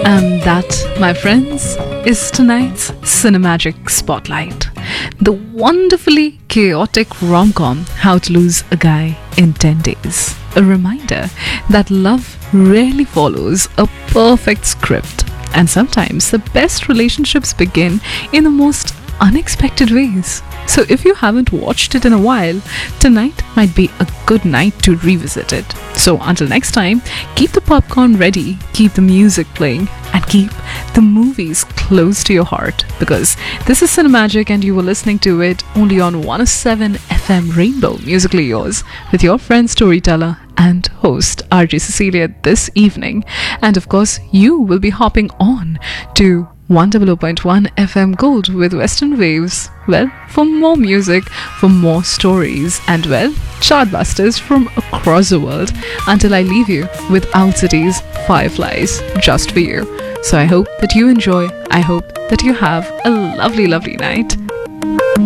And that, my friends, is tonight's Cinemagic Spotlight. The wonderfully chaotic rom-com How to Lose a Guy in 10 Days. A reminder that love rarely follows a perfect script. And sometimes the best relationships begin in the most unexpected ways. So if you haven't watched it in a while, tonight might be a good night to revisit it. So until next time, keep the popcorn ready, keep the music playing, and keep the movies close to your heart, because this is Cinemagic and you were listening to it only on 107 FM Rainbow, musically yours, with your friend storyteller and host RJ Cecilia this evening. And of course, you will be hopping on to 100.1 FM Gold with Western Waves, well, for more music, for more stories, and well, chartbusters from across the world, until I leave you with Owl City's Fireflies, just for you. So I hope that you enjoy, I hope that you have a lovely, lovely night.